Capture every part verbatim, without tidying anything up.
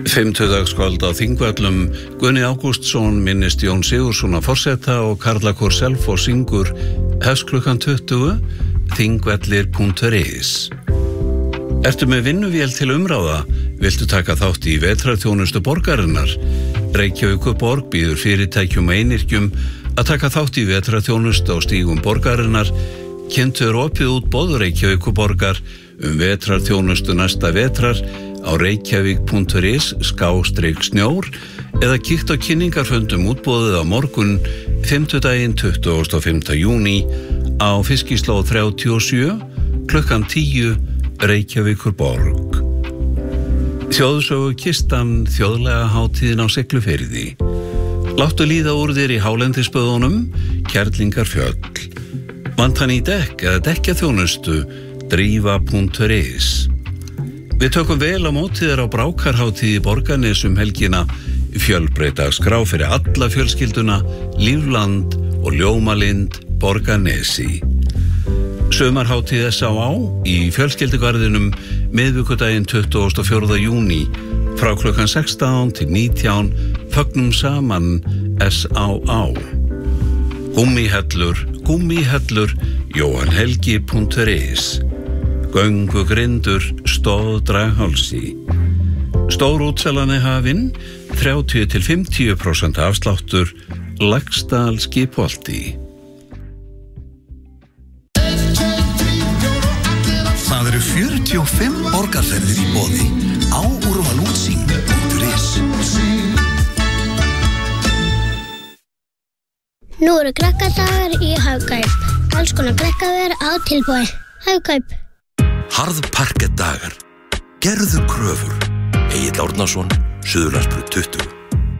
Fimmtudagskvöld á Þingvöllum, Gunni Ágústsson minnist Jón Sigurðssonar forseta og Karla Selfoss syngur hefst klukkan tuttugu, þingvellir punktur is. Ertu með vinnuvél til umráða? Viltu taka þátt í vetrarþjónustu borgarinnar? Reykjavíkurborg býður fyrirtækjum og einyrkjum að taka þátt í vetrarþjónustu á stígum borgarinnar. Kynntur opið útboð Reykjavíkurborgar um vetrarþjónustu næsta vetrar á reykjavík punktur is skástrik snjór eða kíkt á kynningarfundum útboðið á morgun fimmtudaginn tuttugasta og fimmta júní á Fiskislóð þrjátíu og sjö klukkan tíu Reykjavíkurborg. Þjóðsögu kistan þjóðlega hátíðin á Siglufirði. Láttu líða úr þér í hálendisböðunum, Kerlingarfjöll. Vantan í dekk eða dekkjaþjónustu, drífa punktur is. Við tökum vel á móti þér á Brákarhátíð í Borgarnes um helgina, fjölbreyta skrá fyrir alla fjölskylduna, Lífland og Ljómalind Borgarnesi. Sumarhátíð S á á í fjölskyldugarðinum miðvikudaginn tuttugasta og fjórða júní frá klukkan sextán til nítján, fögnum saman S á á. Gúmmíhellur, gúmmíhellur, jóhanhelgi punktur is. Göngu grindur, stóð draghálsi. Stór útsalan er hafin, þrjátíu til fimmtíu prósent afsláttur, Laxdal Skipholti. Það eru fjörutíu og fimm borgarferðir í boði á úrvalútsýn punktur is. Nú eru krakkadagar í Hagkaup. Alls konar krakkaver á tilboði. Hagkaup. Harðparkettdagar. Gerðu kröfur. Egill Árnason, Suðurlandsbraut tuttugu.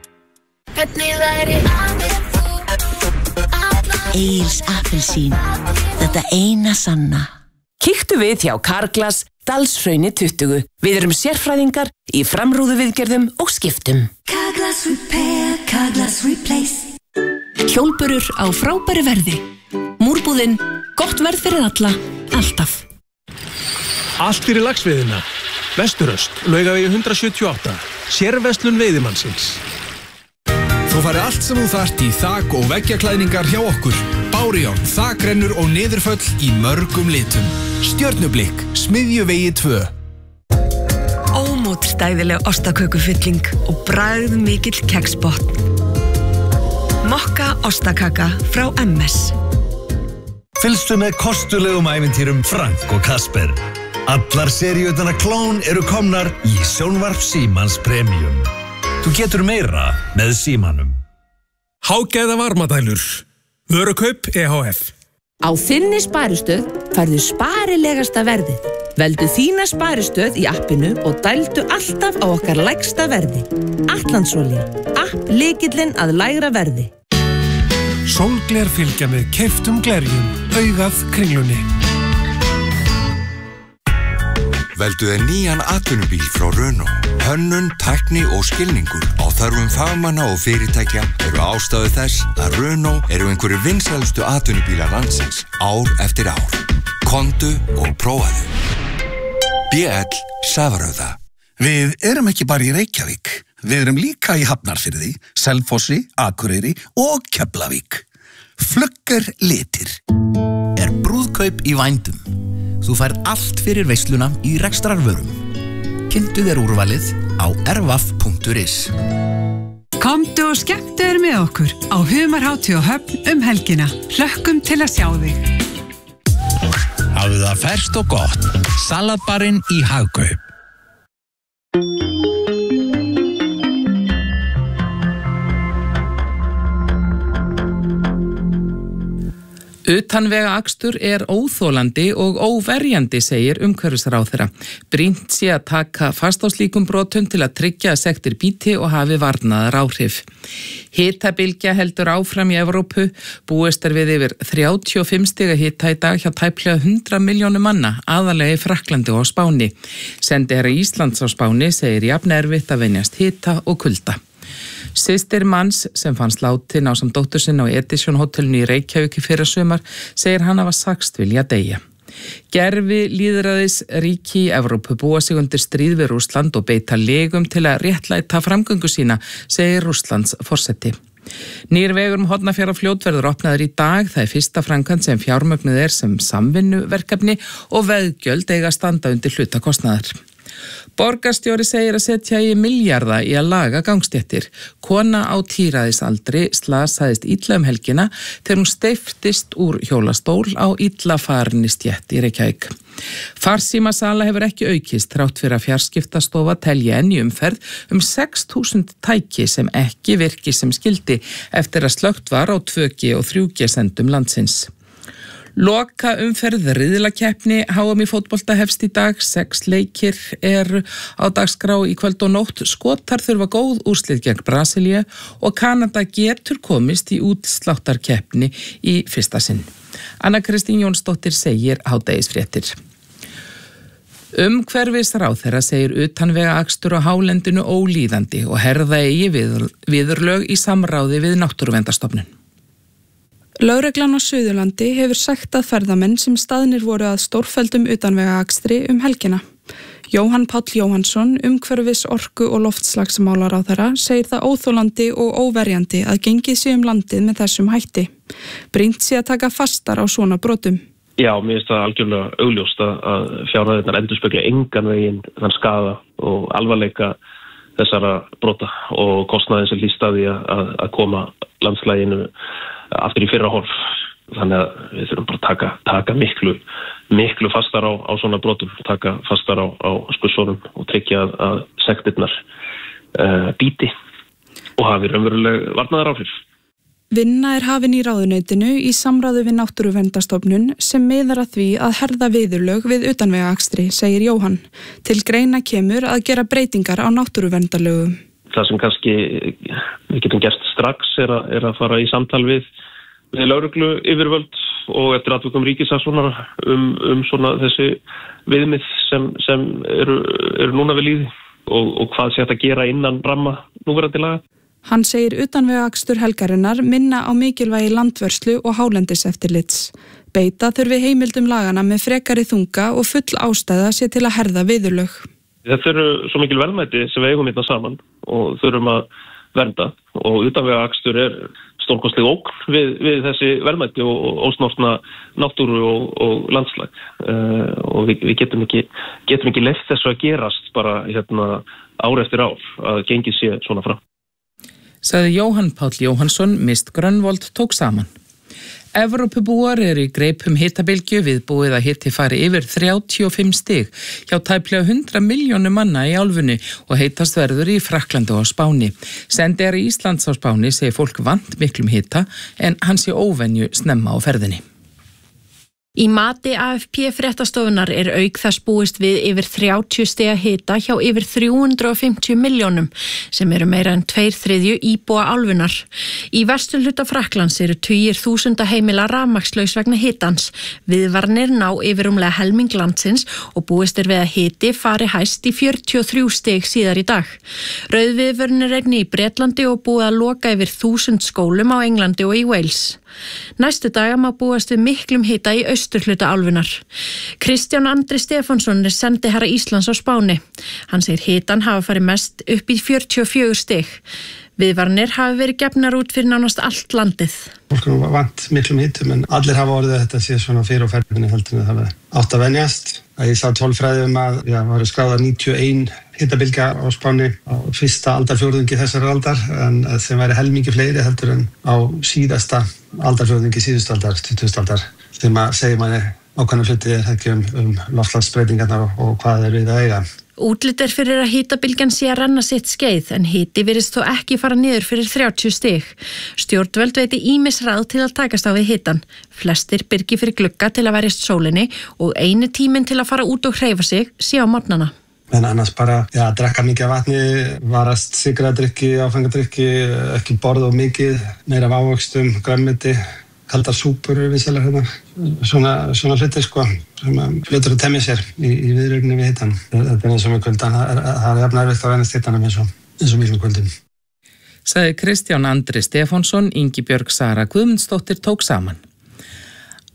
Egils appelsín. Þetta eina sanna. Kíktu við hjá Carglass, Dalshrauni tuttugu. Við erum sérfræðingar í framrúðuviðgerðum og skiptum. Carglass Repair, Carglass Replace. Hjólburur á frábæru verði. Múrbúðin, gott verð fyrir alla, alltaf. Allt fyrir laxveiðina. Vesturöst, Laugavegi hundrað sjötíu og átta. Sérverslun veiðimannsins. Þú fari allt sem þú þarft í þak- og veggjaklæðningar hjá okkur. Bárujárn, þakrennur og niðurföll í mörgum litum. Stjörnublikk, Smiðjuvegi tvö. Ómótstæðileg ostakökufylling og bragð mikill keksbotn. Mokka ostakaka frá M S. Fylgstu með kostulegum ævintýrum Frank og Kasper. Allar seríurnar Klón eru komnar í sjónvarp Símans Premium. Þú getur meira með Símanum. Hágæða varmadælur. Vörukaup E H F. Á þinni sparistöð færðu sparilegasta verðið. Veldu þína sparistöð í appinu og dældu alltaf á okkar lægsta verði. Atlandsolía. App lykillinn að lægra verði. Sólgler fylgja með keyptum glerjum, augað kringlunni. Veldu þér nýjan atvinnubíl frá Renault. Hönnun, tækni og skilningur á þörfum fagmanna og fyrirtækja eru ástæðu þess að Renault eru einhverjir vinsælustu atvinnubílar landsins ár eftir ár. Komdu og prófaðu. B L Safrauða. Við erum ekki bara í Reykjavík. Við erum líka í Hafnarfirði, Selfossi, Akureyri og Keflavík. Flugger litir. Er brúðkaup í vændum. Þú færð allt fyrir veisluna í rekstrarvörum. Kynntu þér úrvalið á ervaf punktur is. Komdu og skemmtu þér með okkur á Humarhátíð og Höfn um helgina. Hlökkum til að sjá þig. Hafðu það ferskt og gott. Salatbarinn í Hagkaup. Utanvegaakstur er óþolandi og óverjandi, segir umhverfisráðherra. Brýnt sé að taka fast á slíkum brotum til að tryggja að sektir bíti og hafi varnaðar áhrif. Hitabylgja heldur áfram í Evrópu. Búist er við yfir þrjátíu og fimm stiga hita í dag hjá tæplega hundrað milljónum manna, aðallega í Frakklandi og á Spáni. Sendiherra Íslands á Spáni segir jafn erfitt að venjast hita og kulda. Systir manns sem fannst látin ásamt dóttur sinni á Edison hótelinu í Reykjavík í fyrrasumar segir hann hafa sagst vilja deyja. Gervi lýðræðis ríki í Evrópu búa sig undir stríð við Rússland og beita legum til að réttlæta framgöngu sína, segir Rússlands forseti. Nýr vegur um Hornafjarðarfljót verður opnaður í dag. Það er fyrsta framkvæmd sem fjármögnuð er sem samvinnuverkefni og veggjöld eiga að standa undir hlutakostnaðar. Borgarstjóri segir að setja í milljarða í að laga gangstéttir. Kona á tíræðisaldri slasaðist illa um helgina þegar hún steyptist úr hjólastól á illa farinni stétt í Reykjavík. Farsímasala hefur ekki aukist þrátt fyrir að fjarskiptastofa telji enn í umferð um sex þúsund tæki sem ekki virki sem skildi eftir að slökkt var á tvö G og þrjú G sendum landsins. Loka umferð riðlakeppni H M í fótbolta hefst í dag, sex leikir er á dagskrá í kvöld og nótt. Skotar þurfa góð úrslit gegn Brasilíu og Kanada getur komist í útsláttarkeppni í fyrsta sinn. Anna Kristín Jónsdóttir segir hádegisfréttir. Umhverfisráðherra segir utanvegaakstur á hálendinu ólíðandi og herða eigi viður, viðurlög í samráði við Náttúruverndarstofnun. Lögreglan á Suðurlandi hefur sagt að ferðamenn sem staðnir voru að stórfelldum utanvegaakstri um helgina. Jóhann Páll Jóhannsson, umhverfis orku og loftslagsmálaráðherra, segir það óþolandi og óverjandi að gengið sé um landið með þessum hætti. Brýnt sé að taka fastar á svona brotum. Já, mér finnst það algjörlega augljóst að fjárhæðirnar endurspegla engan veginn þann skaða og alvarleika þessara brota og kostnaðin sem hlýst að því að, að koma landslæginu aftur í fyrra horf. Þannig að við þurfum bara að taka, taka miklu, miklu fastar á, á svona brotum, taka fastar á, á skurðsórum og tryggja að, að sektirnar uh, bíti og hafi raunveruleg varnaðaráhrif. Vinna er hafin í ráðuneytinu í samráði við Náttúruverndarstofnun sem miðar að því að herða viðurlög við utanvegaakstri, segir Jóhann. Til greina kemur að gera breytingar á náttúruverndarlögum. Það sem kannski við getum gert strax er að, er að fara í samtal við, við lögreglu yfirvöld og eftir atvikum ríkissaksóknara um, um svona þessi viðmið sem, sem eru, eru núna við líði og, og hvað sé hægt að gera innan ramma núverandi laga. Hann segir utanvegaakstur helgarinnar minna á mikilvægi landvörslu og hálendiseftirlits. Beita þurfi heimildum lagana með frekari þunga og full ástæða sé til að herða viðurlög. Þetta eru svo mikil verðmæti sem við eigum hérna saman og þurfum að vernda og utanvegaakstur er stórkostleg ógn við, við þessi verðmæti og, og ósnortna náttúru og, og landslag uh, og við, við getum ekki, getum ekki leyft þessu að gerast bara hérna, ár eftir ár að gengið sé svona fram. Sagði Jóhann Páll Jóhannsson, Mist Grönvold tók saman. Evrópubúar eru í greipum hitabylgju viðbúið að hiti fari yfir þrjátíu og fimm stig hjá tæplega hundrað milljónum manna í álfunni og heitast verður í Frakklandi og á Spáni. Sendiherra Íslands á Spáni segir fólk vant miklum hita en hann sé óvenju snemma á ferðinni. Í mati A F P fréttastofunar er auk þess búist við yfir þrjátíu stiga hita hjá yfir þrjú hundruð og fimmtíu milljónum sem eru meira en tveir þriðju íbúa álfunnar. Í vesturhluta Frakklands eru tugir þúsunda heimila rafmagnslaus vegna hitans. Viðvaranir ná yfir rúmlega helming landsins og búist er við að hiti fari hæst í fjörutíu og þrjú stig síðar í dag. Rauðviðvörun er einnig í Bretlandi og búið að loka yfir þúsund skólum á Englandi og í Wales. Næstu daga má búast við miklum hita í austurhluta álfunnar. Kristján Andri Stefánsson er sendiherra Íslands á Spáni. Hann segir hitan hafa farið mest upp í fjörutíu og fjögur stig. Viðvaranir hafi verið gefnar út fyrir nánast allt landið. Fólk er vant miklum hitum en allir hafa orðið þetta síðan svona fyrir og ferðinni heldur það var átt að venjast. Ég sá tölfræðum að já, varu skráðar níutíu og ein hitabylgja á Spáni á fyrsta aldarfjórðungi þessar aldar en þeim væri helmingi fleiri heldur en á síðasta aldarfjórðungi síðustu aldar, tuttugustu aldar sem að segja manni ákveðna hluti er ekki um, um loftslagsbreytingarnar og, og hvað er við að eiga. Útlit er fyrir að hitabylgjan sé að renna sitt skeið en hiti virðist þó ekki fara niður fyrir þrjátíu stig. Stjórnvöld veiti ýmis ráð til að takast á við hitan. Flestir byrgi fyrir glugga til að verjast sólinni og eini tíminn til að fara út og hreyfa sig sé á morgnana. En annars bara, já, drekka mikið af vatni, varast sykradrykki, áfengadrykki, ekki borða of mikið, meira af ávöxtum, grænmeti, kaldar súpur viðsælar hérna, svona, svona hluti sko, sem hlutur að temja sér í, í viðrögninni við hitan. Þetta er eins og með kvöldan, það er jafn erfitt að venast hitanum eins og, eins og miklum kvöldum. Sagði Kristján Andri Stefánsson, Ingibjörg Sara Guðmundsdóttir tók saman.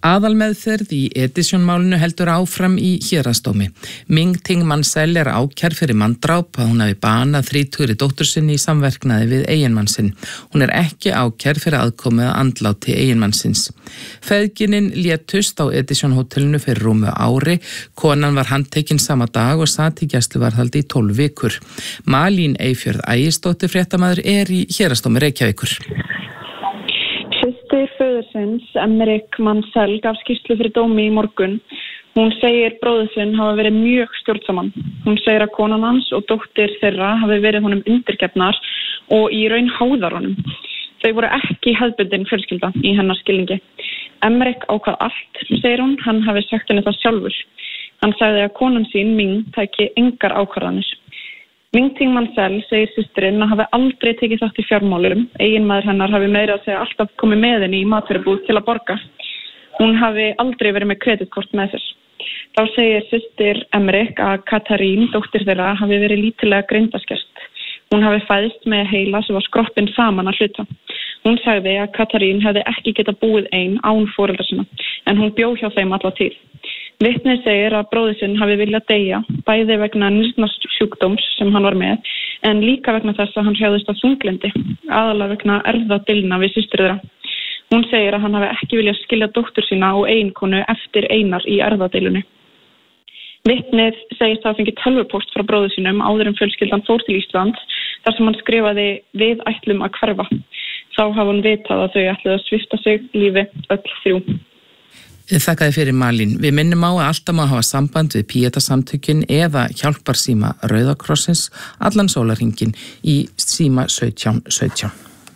Aðalmeðferð í Edison-málinu heldur áfram í héraðsdómi. Ming Ting Mansell er ákærð fyrir manndráp að hún hafi banað þrítugri dóttur sinni í samverknaði við eiginmann sinn. Hún er ekki ákærð fyrir aðkomu að andláti eiginmannsins. Feðginin létust á Edison-hótelinu fyrir rúmu ári. Konan var handtekinn sama dag og sat í gæsluvarðhaldi í tólf vikur. Malín Eyfjörð Ægisdóttir fréttamaður er í héraðsdómi Reykjavíkur. Systir föðursins, Emmerich Mansell, gaf skýrslu fyrir dómi í morgun. Hún segir bróður sinn hafa verið mjög stjórnsaman. Hún segir að konan hans og dóttir þeirra hafi verið honum undirgefnar og í raun háðar honum. Þau voru ekki hefðbundin fjölskylda í hennar skilningi. Emmerich ákvað allt, segir hún, hann hafi sagt henni það sjálfur. Hann sagði að konan sín, Ming, tæki engar ákvarðanir. Ming Ting Mansell segir systirinn að hafi aldrei tekið þátt í fjármálurum. Eiginmaður hennar hafi meira að segja alltaf komið með henni í matvörubúð til að borga. Hún hafi aldrei verið með kreditkort með sér. Þá segir systir Emmerich að Katarín, dóttir þeirra, hafi verið lítilega greindaskert. Hún hafi fæðst með heila sem var skroppinn saman að hluta. Hún sagði að Katarín hefði ekki getað búið ein án foreldra sinna, en hún bjó hjá þeim alla tíð. Vitnið segir að bróðir sinn hafi viljað deyja, bæði vegna nýrnarsjúkdóms sem hann var með, en líka vegna þess að hann hrjáðist af þunglyndi, aðalega vegna erfðadeilna við systur þeirra. Hún segir að hann hafi ekki viljað skilja dóttur sína og eiginkonu eftir einar í erfðadeilunni. Vitnið segist að fengi tölvupóst frá bróður sínum áður en fjölskyldan fór til Íslands, þar sem hann skrifaði við ætlum að hverfa. Þá hafa hann vitað að þau ætluðu að svipta sig lífi öll þrjú. Þakkaði fyrir Malín. Við minnum á að alltaf má hafa samband við Píeta-samtökin eða hjálparsíma Rauða krossins allan sólarhringinn í síma sautján sautján.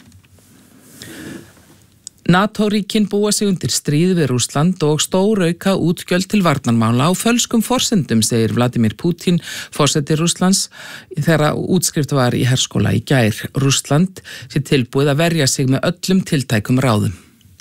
NATO-ríkin búa sig undir stríð við Rússland og stórauka útgjöld til varnarmála á fölskum forsendum, segir Vladimir Putin, forseti Rússlands, þegar útskrift var í herskóla í gær. Rússland sé tilbúið að verja sig með öllum tiltækum ráðum.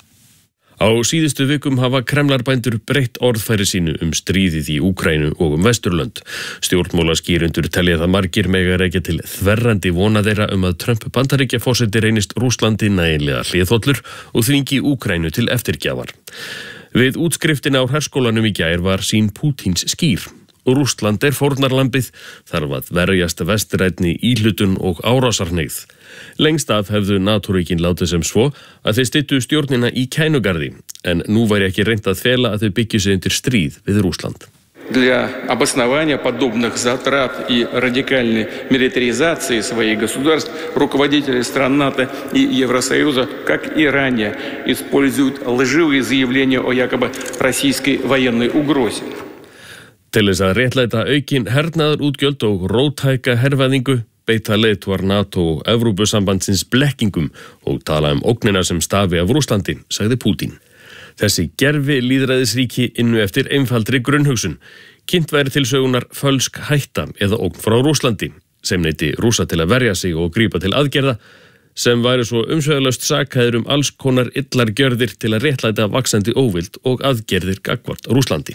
Á síðustu vikum hafa Kremlarbændur breytt orðfæri sínu um stríðið í Úkraínu og um Vesturlönd. Stjórnmálaskýrendur telja það margir mega rekja til þverrandi vona þeirra um að Trump Bandaríkjaforseti reynist Rússlandi nægilega hliðhollur og þvingi Úkraínu til eftirgjafar. Við útskriftina á herskólanum í gær var sýn Pútins skýr. Rússland er fórnarlambið, þarf að verjast vestrænni íhlutun og árásarhneigð. Lengst af hefðu NATO-ríkin látið sem svo að þeir styttu stjórnina í Kænugarði, en nú væri ekki reynt að fela að þau byggju sig undir stríð við Rússland. Для обоснования подобных затрат и радикальной милитаризации своих государств руководители стран НАТО и Евросоюза, как и ранее, используют лживые заявления о якобы российской военной угрозе. Til þess að réttlæta aukin hernaðar útgjöld og róttæka hervæðingu beita leiðtogar NATO og Evrópusambandsins blekkingum og tala um ógnina sem stafi af Rússlandi, sagði Pútín. Þessi gerfi lýðræðisríki innu eftir einfaldri grunnhugsun. Kynnt væri til sögunar fölsk hætta eða ógn frá Rússlandi, sem neyti Rússa til að verja sig og grípa til aðgerða, sem væri svo umsvegalöst sakaðir um alls konar illar gjörðir til að réttlæta vaxandi óvild og aðgerðir gagnvart Rússlandi.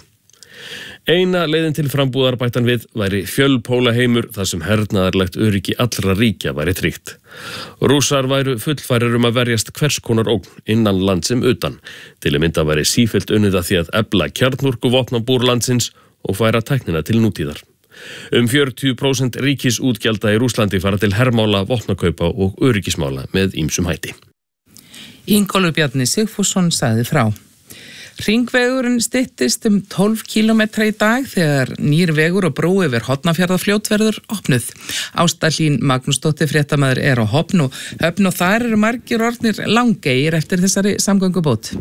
Eina leiðin til frambúðar bættan við væri fjölpóla heimur þar sem hernaðarlegt öryggi allra ríkja væri tryggt. Rússar væru fullfærir um að verjast hvers konar ógn innan land sem utan. Til að mynda væri sífellt unnið að því að efla kjarnorkuvopnabúr landsins og færa tæknina til nútíðar. Um fjörutíu prósent ríkisútgjalda í Rússlandi fara til hermála, vopnakaupa og öryggismála með ýmsum hætti. Ingólfur Bjarni Sigfússon sagði frá. Hringvegurinn styttist um tólf kílómetra í dag þegar nýr vegur og brú yfir Hornafjarðarfljót verður opnuð. Ásta Hlín Magnúsdóttir fréttamaður er á Höfn og Höfn og þar eru margir orðnir langeyir eftir þessari samgöngubót.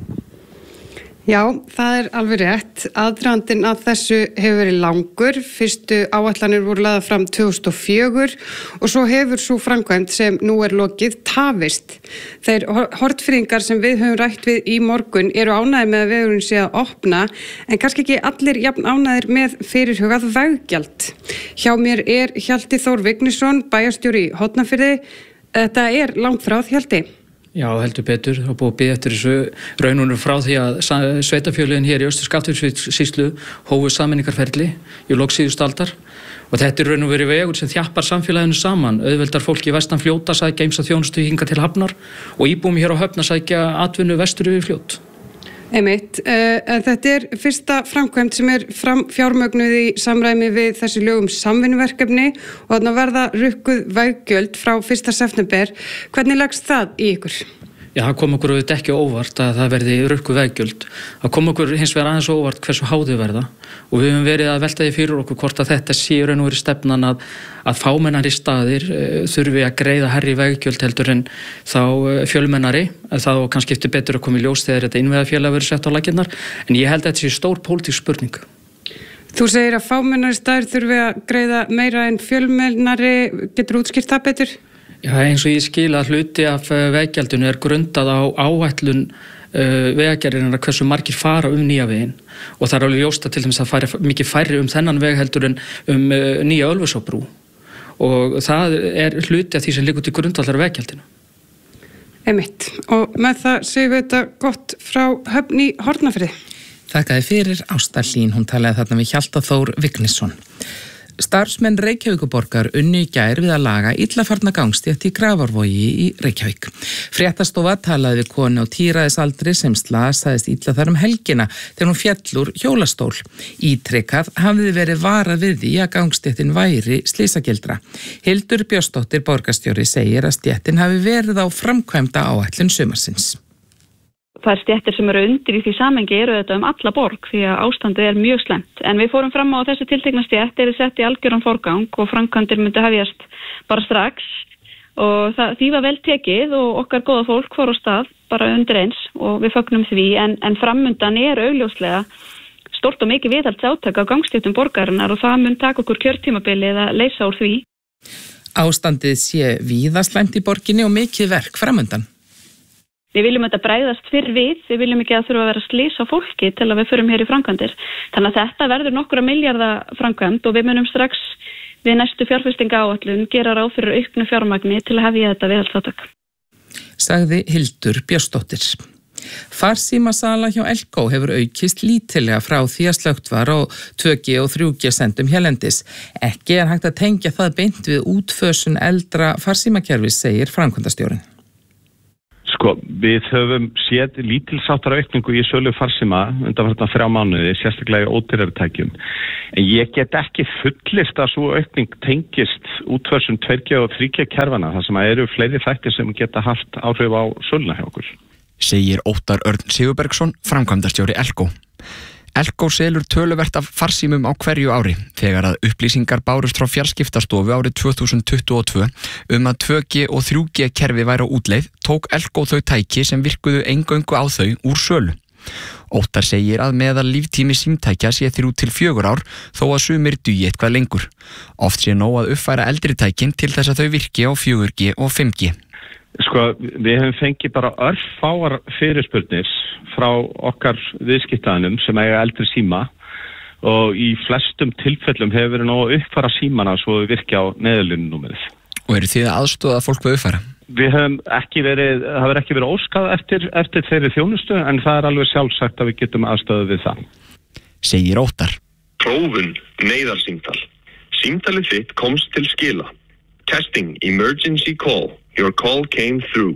Já, það er alveg rétt. Aðdragandinn að þessu hefur verið langur. Fyrstu áætlanir voru lagðar fram tvö þúsund og fjögur og svo hefur sú framkvæmd sem nú er lokið tafist. Þeir hortfirðingar sem við höfum rætt við í morgun eru ánægðir með að vegurinn sé að opna en kannski ekki allir jafn ánægðir með fyrirhugað veggjald. Hjá mér er Hjalti Þór Vignisson, bæjarstjóri í Hornafirði. Þetta er langt frá Hjalti. Já, heldur betur. Það er búið að biðja eftir þessu raununum frá því að sveitarfélögin hér í Austur-Skaftafellssýslu hófu sameiningarferli í lok síðustu aldar og þetta er raun og verið vegur sem þjappar samfélaginu saman, auðveldar fólki vestan Fljóta sækja ýmsa þjónustu hingað til Hafnar og íbúum hér á Höfn að sækja atvinnu vestur yfir Fljót. Einmitt, en þetta er fyrsta framkvæmd sem er fram fjármögnuð í samræmi við þessi lögum samvinnuverkefni og þarna verða rukkuð veggjöld frá fyrsta september. Hvernig leggst það í ykkur? Já, það kom okkur auðvitað ekki óvart að það verði rukkuð veggjöld. Það kom okkur hins vegar aðeins óvart hversu háði verða og við höfum verið að velta því fyrir okkur hvort að þetta sé raun og verið stefnan að, að fámennari staðir uh, þurfi að greiða hærri veggjöld heldur en þá uh, fjölmennari. Það og kannski eftir betur að koma í ljós þegar þetta innviðafélag verður sett á laggirnar, en ég held að þetta sé stór pólitísk spurning. Þú segir að fámennari staðir þurfi að greiða meira en fjölmennari, getur útskýrt það betur? Já, eins og ég skil að hluti af veggjaldinu er grundað á áætlun uh, vegagerðarinnar hversu margir fara um nýja veginn og það er alveg ljóst að til dæmis að fara mikið færri um þennan veg heldur en um uh, nýja Ölfusárbrú og það er hluti af því sem liggur til grundvallar veggjaldinu. Einmitt, og með það segjum við þetta gott frá Höfn í Hornafirði. Þakkaði fyrir Ásta Hlín, hún talaði þarna við Hjalta Þór Vignisson. Starfsmenn Reykjavíkurborgar unnu í gær við að laga illafarna gangstétt í Grafarvogi í Reykjavík. Fréttastofa talaði við konu á tíræðisaldri sem slasaðist illa þar um helgina þegar hún féll úr hjólastól. Ítrekað hafði verið varað við því að gangstéttin væri slysagildra. Hildur Björnsdóttir borgarstjóri segir að stéttin hafi verið á framkvæmda áætlun sumarsins. Það er stéttir sem eru undir í því samengi eru þetta um alla borg því að ástandið er mjög slæmt. En við fórum fram á þessu tiltekna stétt er sett í algjöran forgang og framkvæmdir myndi hefjast bara strax og það, því var vel tekið og okkar góða fólk fór á stað bara undir eins og við fögnum því en, en framundan er augljóslega stórt og mikið viðhalds átak á gangstéttum borgarinnar og það mun taka okkur kjörtímabilið að leysa úr því. Ástandið sé víða slæmt í borginni og mikið verk framundan. Við viljum þetta bregðast fyrr við, við viljum ekki að þurfa að vera slys á fólki til að við förum hér í framkvæmdir. Þannig að þetta verður nokkura milljarða framkvæmd og við munum strax við næstu fjárfestinga áætlun gera ráð fyrir auknu fjármagni til að hefja þetta viðhaldsátak. Sagði Hildur Björnsdóttir. Farsímasala hjá Elko hefur aukist lítillega frá því að slökkt var á tvö G og þrjú G sendum hérlendis. Ekki er hægt að tengja það beint við útfösun eldra farsímakerfis, segir framkvæmdastjórinn. Sko, við höfum séð lítilsáttar aukningu í sölu farsíma undanfarna þrjá mánuði, sérstaklega í ódýrari tækjum. En ég get ekki fullist að svo aukning tengist útfösun tvö G og þrjú G kerfana, þar sem eru fleiri þættir sem geta haft áhrif á söluna hjá okkur. Segir Óttar Örn Sigurbergsson, framkvæmdastjóri Elko. Elko selur töluvert af farsímum á hverju ári þegar að upplýsingar bárust frá fjarskiptastofu árið tvö þúsund tuttugu og tvö um að tvö G og þrjú G kerfi væri á útleið, tók Elko þau tæki sem virkuðu eingöngu á þau úr sölu. Óttar segir að meðal líftími símtækja sé þrjú til fjögur ár þó að sumir dugi eitthvað lengur. Oft sé nóg að uppfæra eldri tækin til þess að þau virki á fjögur G og fimm G. Sko, við hefum fengið bara örfáar fyrirspurnir frá okkar viðskiptaðinum sem eiga eldri síma og í flestum tilfellum hefur verið nóg að uppfæra símana svo við virki á neðurlínunúmerið. Og eru þið aðstoða fólk við uppfæra? Við hefum ekki verið, það hefur ekki verið óskað eftir, eftir þeirri þjónustu en það er alveg sjálfsagt að við getum aðstöðu við það. Segir Óttar. Prófun neyðarsímtal. Símtalið þitt komst til skila. Testing emergency call. Your call came through.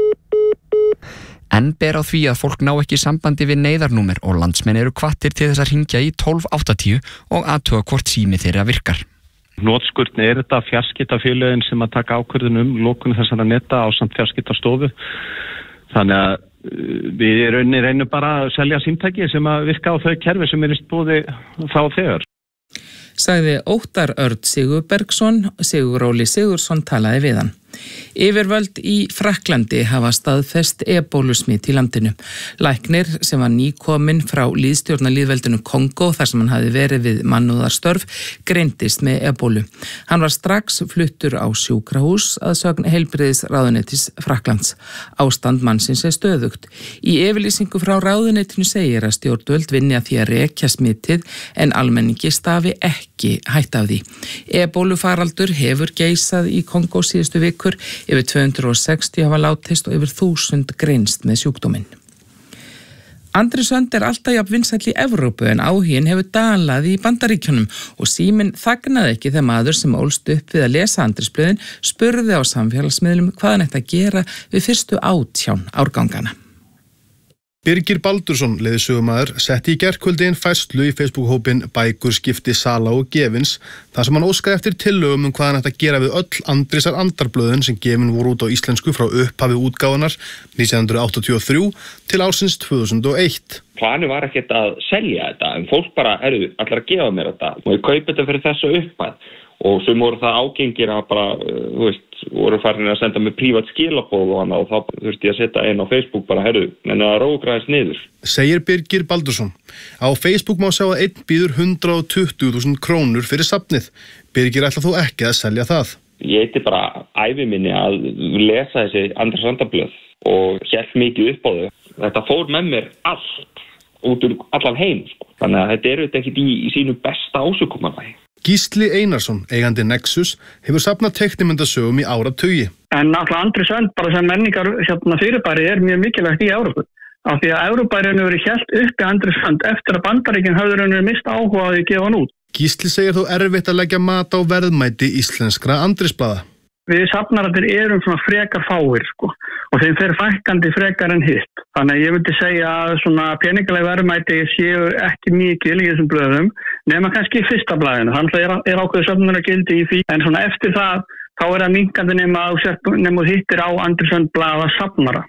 En ber á því að fólk ná ekki sambandi við neyðarnúmer og landsmenn eru hvattir til þess að hringja í tólf áttatíu og athuga hvort sími þeirra virkar. Nótskurn er þetta fjarskiptafélögin sem að taka ákvörðun um lokun þessara neta á samt fjarskiptastofu. Þannig að við í rauninni reynum bara að selja símtæki sem að virka á þau kerfi sem er í boði þá þegar. Sagði Óttar Örn Sigurbergsson, Siguróli Sigursson talaði við hann. Yfirvöld í Frakklandi hafa staðfest ebólusmit í landinu. Læknir sem var nýkominn frá lýðstjórnarlýðveldinu Kongo þar sem hann hafi verið við mannúðarstörf greindist með ebólu. Hann var strax fluttur á sjúkrahús að sögn heilbrigðisráðuneytis Frakklands. Ástand mannsins er stöðugt. Í yfirlýsingu frá ráðuneytinu segir að stjórnvöld vinni að því að rekja smitið en almenningi stafi ekki hætt af því. Ebólufaraldur hefur geisað í Kongo síðustu vikur. Yfir tvö hundruð og sextíu hafa látist og yfir þúsund greinst með sjúkdóminn. Andrésönd er alltaf jafn vinsæll í Evrópu en áhuginn hefur dalað í Bandaríkjunum og síminn þagnaði ekki þegar maður sem ólst upp við að lesa Andrésblöðin spurði á samfélagsmiðlum hvað hann ætti að gera við fyrstu átján árgangana. Birgir Baldursson, leiðsögumaður, setti í gærkvöldi inn færslu í Facebook-hópinn Bækur skipti Sala og Gefins, þar sem hann óskaði eftir tillögum um hvað hann ætti að gera við öll Andrésar andarblöðin sem gefin voru út á íslensku frá upphafi útgáfunar nítján hundruð áttatíu og þrjú til ársins tvö þúsund og eitt. Planið var ekkert að selja þetta, en fólk bara, herru, allar að gefa mér þetta og ég kaupi þetta fyrir þessu upphæð. Og sem voru það ágengir að bara, þú veist, voru farin að senda mig prívat skilabóð og annað og þá þurfti ég að setja einn á Facebook bara, herru, menn að rógraðist niður. Segir Birgir Baldursson. Á Facebook má sjá að einn býður hundrað og tuttugu þúsund krónur fyrir safnið. Birgir ætla þó ekki að selja það. Ég heiti bara ævi minni að lesa þessi Andrés andarblöð og hélt mikið upp á þau. Þetta fór með mér allt út um allan heim, sko. Þannig að þetta er auðvitað ekkert í, í sínu besta ásökumanvægi. Gísli Einarsson, eigandi Nexus, hefur safnað teiknimyndasögum í áratugi. En náttúrulega Andrés önd bara sem menningar hérna, fyrirbæri er mjög mikilvægt í Evrópu. Af því að Evrópa er verið hélt uppi Andrés önd eftir að Bandaríkin höfður henni mista áhuga á því að gefa hann út. Gísli segir þó erfitt að leggja mat á verðmæti íslenskra Andrésblaða. Við safnarættir erum svona frekar fáir, sko, og þeim fer fækkandi frekar en hitt. Þannig að ég myndi segja að svona peningaleg verðmæti séu ekki mikil í þessum blöðum, nema kannski í fyrsta blaðinu. Þannig er, er ákveðu söfnunargildi í því, en svona eftir það, þá er það minnkandi nema að hittir á Andrés önd blaða safnara.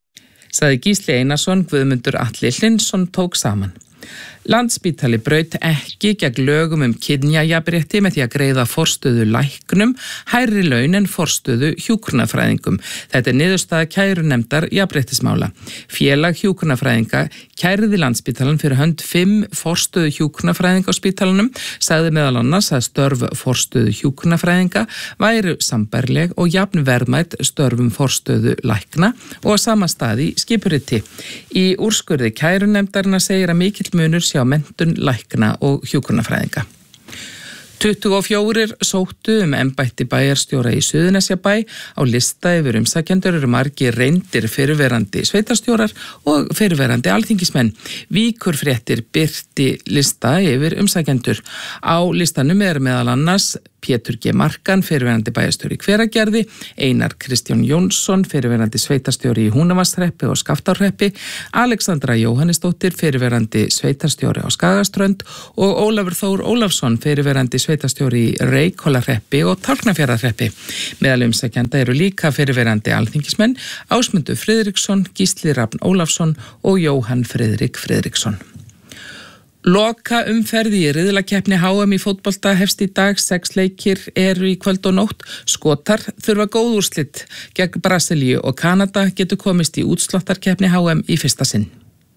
Sagði Gísli Einarsson, Guðmundur Atli Hlynsson tók saman. Landspítali braut ekki gegn lögum um kynjajafnrétti með því að greiða forstöðu læknum hærri laun en forstöðu hjúkrunarfræðingum. Þetta er niðurstaða kærunefndar jafnréttismála. Félag hjúkrunarfræðinga kærði Landspítalan fyrir hönd fimm forstöðu hjúkrunarfræðinga á spítalanum, sagði meðal annars að störf forstöðu hjúkrunarfræðinga væru sambærleg og jafn verðmætt störfum forstöðu lækna og á sama staði skipuriti. Í úrskurði kærunefndarna segir að mikill munur sé á menntun lækna og hjúkrunarfræðinga. tuttugu og fjórir sóttu um embætti bæjarstjóra í Suðurnesjabæ. Á lista yfir umsækjendur eru margir reyndir fyrrverandi sveitarstjórar og fyrrverandi alþingismenn. Víkurfréttir birti lista yfir umsækjendur. Á listanum er meðal annars Pétur G. Markan, fyrrverandi bæjarstjóri í Hveragerði, Einar Kristján Jónsson, fyrrverandi sveitarstjóri í Húnavatnshreppi og Skaftárhreppi, Alexandra Jóhannesdóttir, fyrrverandi sveitarstjóri á Skagaströnd og Ólafur Þór Ólafsson, fyrrverandi sveitarstjóri í Reykhólahreppi og Tálknafjarðarhreppi. Meðal umsækjenda eru líka fyrrverandi alþingismenn Ásmundur Friðriksson, Gísli Rafn Ólafsson og Jóhann Friðrik Friðriksson. Loka umferði í riðlakeppni H M í fótbolta hefst í dag, sex leikir eru í kvöld og nótt. Skotar þurfa góð úrslit gegn Brasilíu og Kanada getur komist í útsláttarkeppni H M í fyrsta sinn.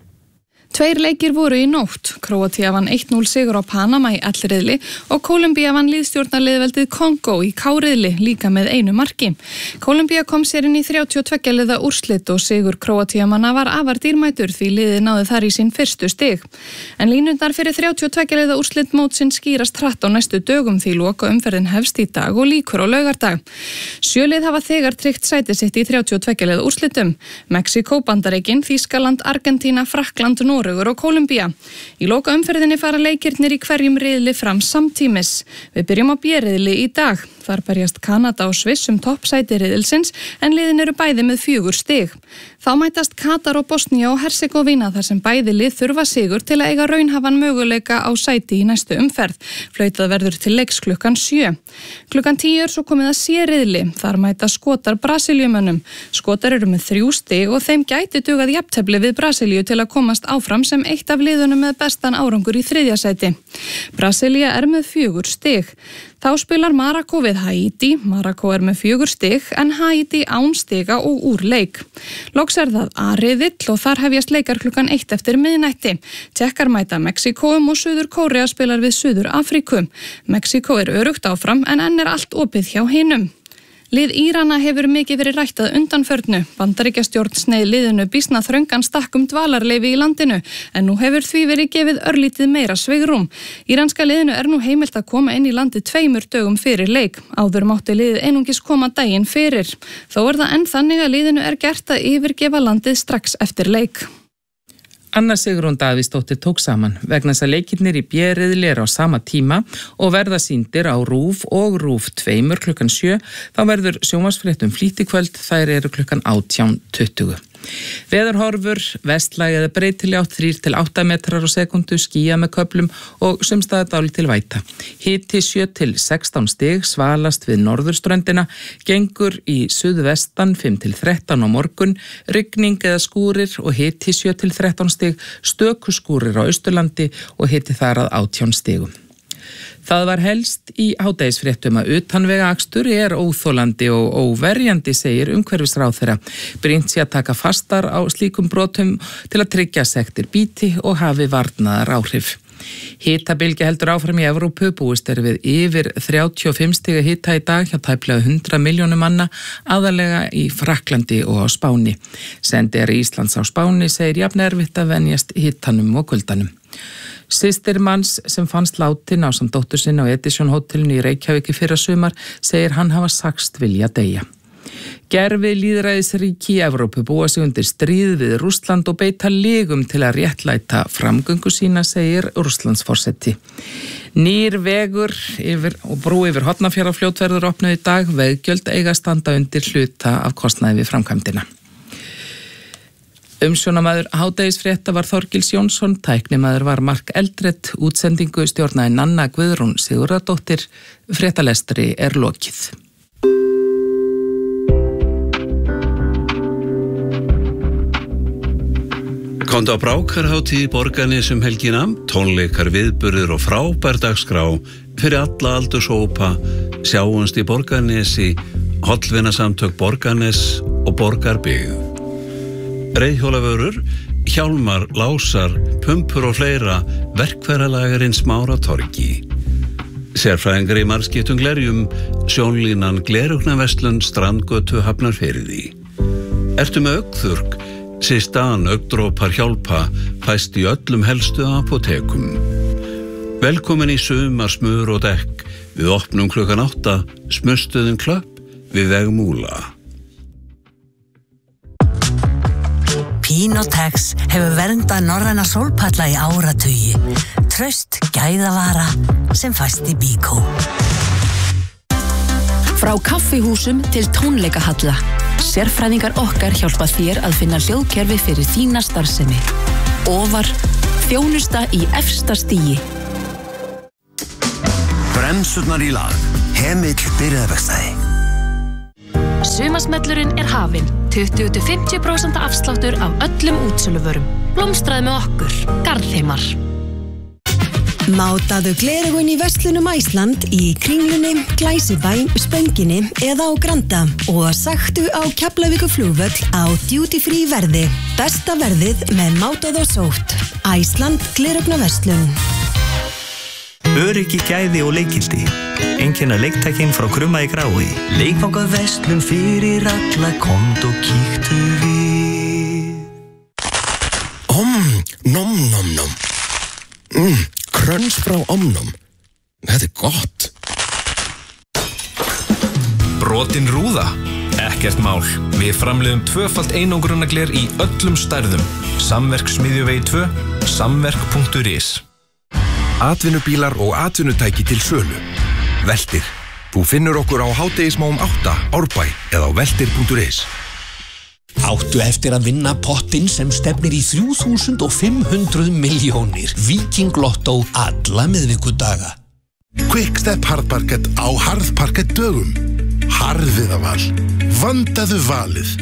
Tveir leikir voru í nótt. Króatía vann eitt núll sigur á Panama í L-riðli og Kólumbía vann liðstjórnarliðveldið Kongo í K-riðli líka með einu marki. Kólumbía kom sér inn í þrjátíu og tveggja liða úrslit og sigur Króatíamanna var afar dýrmætur því liðið náði þar í sín fyrstu stig. En línundar fyrir þrjátíu og tveggja liða úrslit mótsins skýrast hratt á næstu dögum því loka umferðin hefst í dag og líkur á laugardag. Sjölið hafa þegar tryggt sæti sitt í þrjátíu og tveggja liða úrslitum. Mexíkó, Bandaríkin, Þýskaland, Argentína, Frakkland, Noregur og Kólumbía. Í loka umferðinni fara leikirnir í hverjum riðli fram samtímis. Við byrjum á B-riðli í dag. Þar berjast Kanada og Sviss um toppsæti riðilsins en liðin eru bæði með fjögur stig. Þá mætast Katar og Bosníu og Herzegovina þar sem bæði lið þurfa sigur til að eiga raunhafan möguleika á sæti í næstu umferð. Flautað verður til leiks klukkan sjö. Klukkan tíu er svo komið að C-riðli. Þar mæta Skotar Brasilíumönnum. Skotar eru með þrjú stig og þeim gæti dugað jafntefli við Brasilíu til að komast áfram sem eitt af liðunum með bestan árangur í þriðja sæti. Brasilía er með fjögur stig. Þá spilar Marokko við Haiti. Marokko er með fjögur stig en Haiti án stiga og úr leik. Loks er það A-riðill og þar hefjast leikar klukkan eitt eftir miðnætti. Tékkar mæta Mexíkóum og Suður Kórea spilar við Suður Afríku. Mexíkó er örugt áfram en enn er allt opið hjá hinum. Lið Írana hefur mikið verið rætt að undanförnu. Bandaríkjastjórn sneið liðinu býsna þröngan stakkum dvalarleyfi í landinu en nú hefur því verið gefið örlítið meira svigrúm. Íranska liðinu er nú heimilt að koma inn í landið tveimur dögum fyrir leik. Áður mátti liðið einungis koma daginn fyrir. Þó er það enn þannig að liðinu er gert að yfirgefa landið strax eftir leik. Anna Sigrún Davíðsdóttir tók saman vegna þess að leikirnir í B-riðli eru á sama tíma og verða sýndir á RÚV og RÚV tveimur klukkan sjö. Þá verður sjónvarpsfréttum flýtt í kvöld, þær eru klukkan átján tuttugu. Veðurhorfur, vestlæg eða breytileg þrír til átta metrar á sekundu, skýja með köflum og sumstaðar dálítil væta. Hiti sjö til sextán stig, svalast við norðurströndina, gengur í suðvestan fimm til þrettán á morgun, rigning eða skúrir og hiti sjö til þrettán stig, stöku skúrir á Austurlandi og hiti þar að átján stigum. Það var helst í hádegisfréttum að utanvegaakstur er óþolandi og óverjandi, segir umhverfisráðherra. Brýnt sé að taka fastar á slíkum brotum til að tryggja sektir bíti og hafi varnaðar áhrif. Hitabylgja heldur áfram í Evrópu, búist er við yfir þrjátíu og fimm stiga hita í dag hjá tæplega hundrað milljónum manna, aðalega í Frakklandi og á Spáni. Sendiherra Íslands á Spáni segir jafn erfitt að venjast hitanum og kuldanum. Systir manns sem fannst látin á samt dóttur sinni á Edison hótelinu í Reykjavík í fyrra sumar segir hann hafa sagst vilja deyja. Gervi lýðræðisríki í Evrópu búa sig undir stríð við Rússland og beita legum til að réttlæta framgöngu sína, segir Rússlandsforseti. Nýr vegur yfir, og brú yfir Hornafjarðarfljót verður opnuð í dag, veggjöld eiga standa undir hluta af kostnaði við framkvæmdina. Umsjónamaður hádegisfrétta var Þorgils Jónsson, tæknimaður var Mark Eldrett, útsendingu stjórnaði Nanna Guðrún Sigurðardóttir, fréttalestri er lokið. Komdu á Brákarhátíð í Borgarnes um helgina, tónleikar, viðburðir og frábær dagskrá fyrir alla aldurshópa, sjáumst í Borgarnesi, Hollvinasamtök Borgarnes og Borgarbyggð. Reiðhjólavörur, hjálmar, lásar, pumpur og fleira, verkfæralagarinn Smáratorgi. Sérfræðingar í margskiptum glerjum, sjónlínan Glerugnaverslun, Strandgötu, Hafnarfirði. Ertu með augnþurrk? Sistan augndrópar hjálpa fæst í öllum helstu apótekum. Velkomin í sumar, smur og dekk. Við opnum klukkan átta, smustuðum Klöpp við veg Múla. Pinotex hefur verndað norræna sólpalla í áratugi. Traust gæðavara sem fæst í Bíkó. Frá kaffihúsum til tónleikahalla. Sérfræðingar okkar hjálpa þér að finna hljóðkerfi fyrir þína starfsemi. Ofar, þjónusta í efsta stigi. Bremsurnar í lag. Hemill byrjaðarverkstæði. Sumarsmellurinn er hafinn. tuttugu til fimmtíu prósent afsláttur af öllum útsöluvörum. Blómstraðu með okkur, Garðheimar. Mátaðu gleraugun í verslunum Æsland í Kringlunni, Glæsibæ, Spönginni eða á Granda og sagtu á Keflavíkurflugvöll á duty free verði. Besta verðið með mátað og sótt. Æsland gleraugnarverslun. Öryggi, gæði og leikildi. Einkenna leiktækin frá Krumma í Grái. Leikfangað verslun fyrir alla, komd og kíktu við. Om, nom, nom, nom. Mm, kröns frá Omnom. Þetta er gott. Brotin rúða? Ekkert mál. Við framleiðum tvöfalt einangrunargler í öllum stærðum. Samverk Smiðjuvegi tvö, samverk punktur is. Atvinnubílar og atvinnutæki til sölu. Veltir. Þú finnur okkur á hádegismóum átta, Árbæ eða á veltir punktur is. Áttu eftir að vinna pottinn sem stefnir í þrjú þúsund fimm hundruð milljónir. Viking Lotto alla miðvikudaga. Quickstep harðparkett á harðparkett dögum. Harðviða val. Vandaðu valið.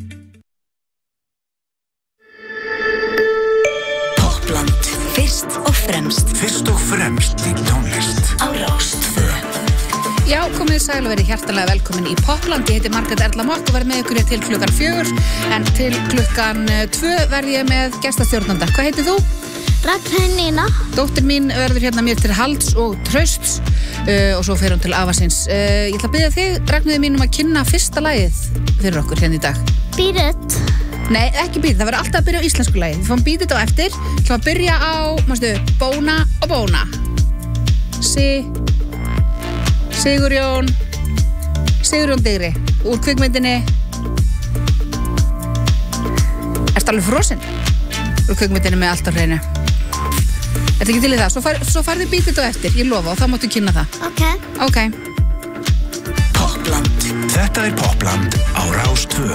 Poppland. Fyrst og fremst. Fyrst og fremst í tónlist. Á Rás tvö. Já, komið sæl og verið hjartalega velkomin í Poppland. Ég heiti Margrét Erla Mott og verð með ykkur til klukkan fjögur, en til klukkan tvö verð ég með gestastjórnanda. Hvað heitir þú? Ragnheiður Nína. Dóttir mín verður hérna mér til halds og trausts uh, og svo fer hún til afasins. Uh, ég ætla að biðja þig, Ragnheiður mín, um að kynna fyrsta lagið fyrir okkur hérna í dag. Beat It. Nei, ekki Beat It, það verður alltaf að byrja á íslensku lagið. Við fáum Beat It á eftir. Ég ætla að byrja á, mástu, Bóna og Bóna. Sí. Sigurjón Sigurjón Digri úr kvikmyndinni. Ertu alveg frosinn? Úr kvikmyndinni með allt á hreinu. Ertu ekki til í það? Svo, far, svo farðu Beat It á eftir, ég lofa, og þá máttu kynna það. Ok. Ok. Poppland. Þetta er Poppland á Rás tvö.